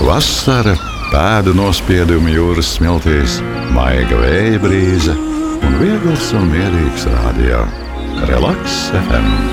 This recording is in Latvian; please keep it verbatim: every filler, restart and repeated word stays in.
Vasara, pēdu nospiedumi jūras smiltīs, maiga vēja brīze un viegls un mierīgs rādio. Relaks F M.